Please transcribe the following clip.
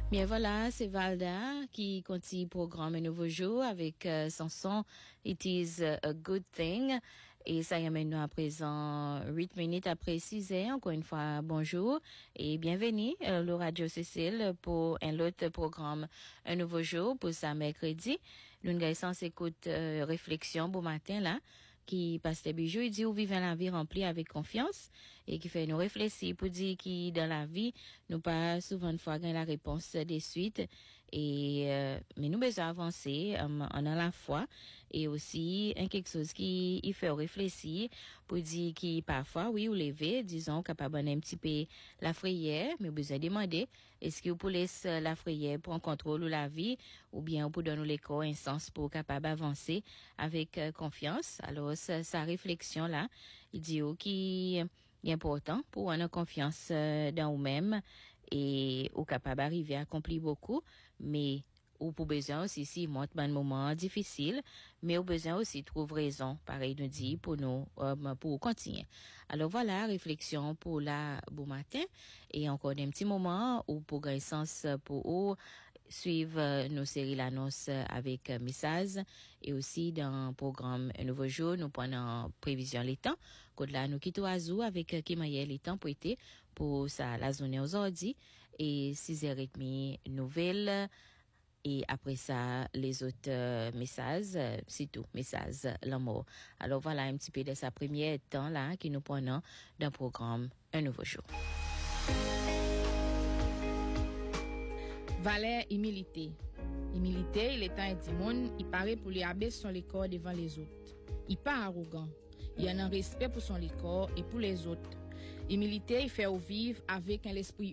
Bien voilà, c'est Valda qui continue le programme Un Nouveau Jour avec son son It Is a Good Thing. Et ça y est maintenant à présent 8 minutes après 6 heures. Encore une fois, bonjour et bienvenue le Radio Cécile pour un autre programme Un Nouveau Jour pour ça mercredi. Nous avons sans écoute réflexion bon matin là qui passe des bijoux, il dit où vivons la vie remplie avec confiance et qui fait nous réfléchir pour dire qui dans la vie nous pas souvent une fois gagne la réponse des suites et mais nous besoin avancer en a la foi et aussi quelque chose qui il fait réfléchir pour dire qui parfois oui ou lever disons capable un petit peu la frayère mais besoin demander est-ce que vous pouvez laisser la frayère prendre contrôle de la vie ou bien pour donner l'écho un sens pour capable avancer avec confiance. Alors sa réflexion là, il dit qui est important pour avoir confiance dans vous-même et au capable d'arriver à accomplir beaucoup, mais ou pour besoin aussi si monte un moment difficile, mais au besoin aussi trouve raison, pareil nous dit pour nous pour continuer. Alors voilà réflexion pour la bon matin et encore un petit moment ou pour gagner sens pour suivre nos séries l'annonce avec message et aussi dans le programme Un Nouveau Jour nous prenons prévision les temps code là nous quittons Azou avec Kimaye les temps pour été pour ça la journée aujourd'hui et 6h30 nouvelles et après ça les autres messages c'est tout message l'amour. Alors voilà un petit peu de sa première temps là qui nous prenons dans le programme Un Nouveau Jour. Valeur, humilité. Humilité, il est un monde, il paraît pour lui abaisser son corps devant les autres. Il pas arrogant. Il a un respect pour son corps et pour les autres. Humilité, il fait vivre avec un esprit